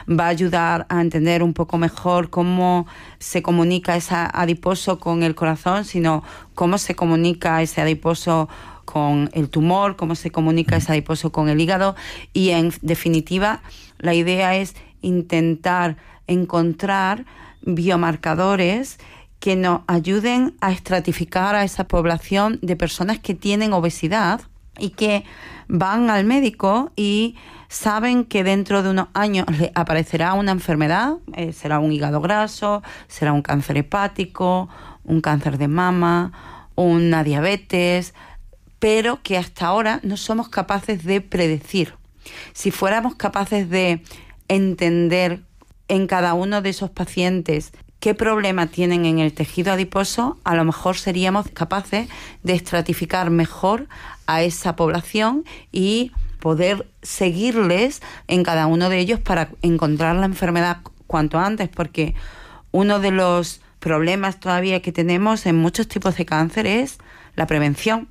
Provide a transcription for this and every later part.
va a ayudar a entender un poco mejor cómo se comunica ese adiposo con el corazón, sino cómo se comunica ese adiposo con el tumor, cómo se comunica ese adiposo con el hígado, y en definitiva la idea es intentar encontrar biomarcadores que nos ayuden a estratificar a esa población de personas que tienen obesidad y que van al médico y saben que dentro de unos años les aparecerá una enfermedad, será un hígado graso, será un cáncer hepático, un cáncer de mama, una diabetes, pero que hasta ahora no somos capaces de predecir. Si fuéramos capaces de entender en cada uno de esos pacientes qué problema tienen en el tejido adiposo, a lo mejor seríamos capaces de estratificar mejor a esa población y poder seguirles en cada uno de ellos para encontrar la enfermedad cuanto antes, porque uno de los problemas todavía que tenemos en muchos tipos de cáncer es la prevención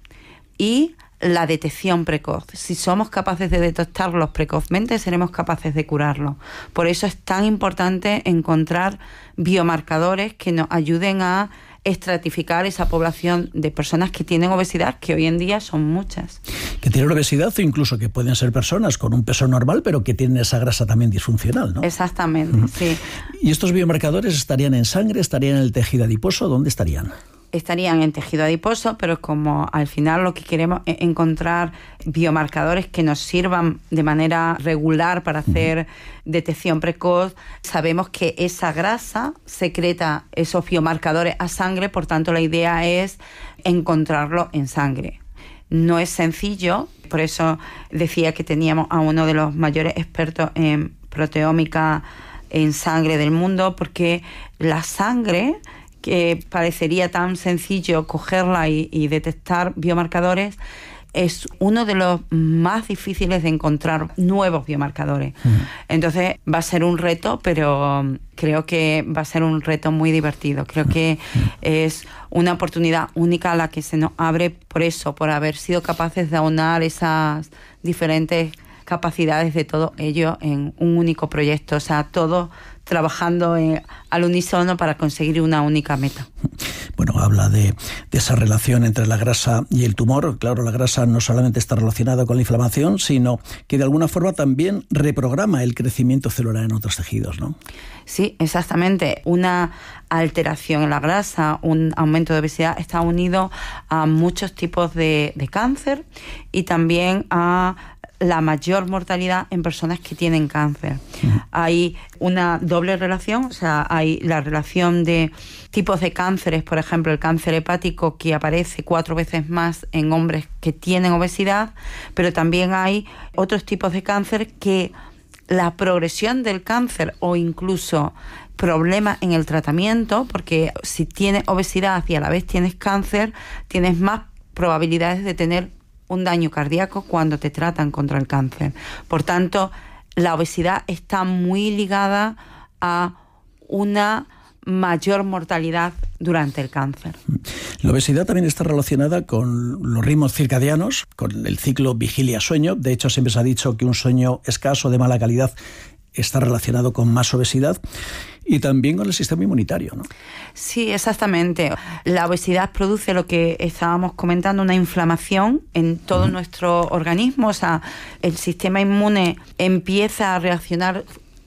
y la detección precoz. Si somos capaces de detectarlos precozmente, seremos capaces de curarlos. Por eso es tan importante encontrar biomarcadores que nos ayuden a estratificar esa población de personas que tienen obesidad, que hoy en día son muchas. Que tienen obesidad o incluso que pueden ser personas con un peso normal, pero que tienen esa grasa también disfuncional, ¿no? Exactamente, sí. ¿Y estos biomarcadores estarían en sangre, estarían en el tejido adiposo? ¿Dónde estarían? Estarían en tejido adiposo, pero como al final lo que queremos es encontrar biomarcadores que nos sirvan de manera regular para hacer detección precoz, sabemos que esa grasa secreta esos biomarcadores a sangre, por tanto la idea es encontrarlo en sangre. No es sencillo, por eso decía que teníamos a uno de los mayores expertos en proteómica en sangre del mundo, porque la sangre, que parecería tan sencillo cogerla y detectar biomarcadores, es uno de los más difíciles de encontrar nuevos biomarcadores. Entonces va a ser un reto, pero creo que va a ser un reto muy divertido. Creo que es una oportunidad única a la que se nos abre por eso, por haber sido capaces de aunar esas diferentes capacidades de todo ello en un único proyecto. O sea, todos trabajando al unísono para conseguir una única meta. Bueno, habla de esa relación entre la grasa y el tumor. Claro, la grasa no solamente está relacionada con la inflamación, sino que de alguna forma también reprograma el crecimiento celular en otros tejidos, ¿no? Sí, exactamente. Una alteración en la grasa, un aumento de obesidad está unido a muchos tipos de cáncer y también a la mayor mortalidad en personas que tienen cáncer. Hay una doble relación, o sea, hay la relación de tipos de cánceres, por ejemplo, el cáncer hepático, que aparece 4 veces más en hombres que tienen obesidad, pero también hay otros tipos de cáncer que la progresión del cáncer o incluso problemas en el tratamiento, porque si tienes obesidad y a la vez tienes cáncer, tienes más probabilidades de tener un daño cardíaco cuando te tratan contra el cáncer. Por tanto, la obesidad está muy ligada a una mayor mortalidad durante el cáncer. La obesidad también está relacionada con los ritmos circadianos, con el ciclo vigilia-sueño. De hecho, siempre se ha dicho que un sueño escaso de mala calidad está relacionado con más obesidad y también con el sistema inmunitario, ¿no? Sí, exactamente. La obesidad produce lo que estábamos comentando, una inflamación en todo nuestro organismo. O sea, el sistema inmune empieza a reaccionar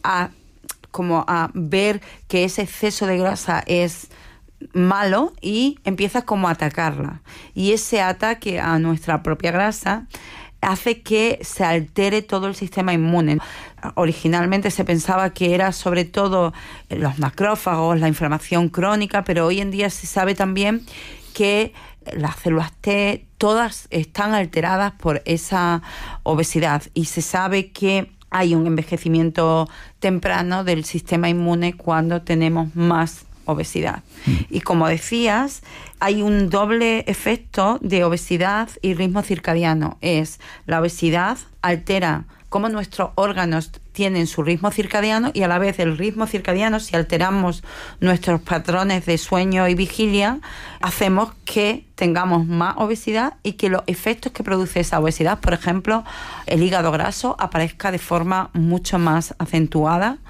como a ver que ese exceso de grasa es malo y empieza como a atacarla. Y ese ataque a nuestra propia grasa hace que se altere todo el sistema inmune. Originalmente se pensaba que era sobre todo los macrófagos, la inflamación crónica, pero hoy en día se sabe también que las células T todas están alteradas por esa obesidad y se sabe que hay un envejecimiento temprano del sistema inmune cuando tenemos más obesidad. Y como decías, hay un doble efecto de obesidad y ritmo circadiano. Es la obesidad altera cómo nuestros órganos tienen su ritmo circadiano y a la vez el ritmo circadiano, si alteramos nuestros patrones de sueño y vigilia, hacemos que tengamos más obesidad y que los efectos que produce esa obesidad, por ejemplo, el hígado graso, aparezca de forma mucho más acentuada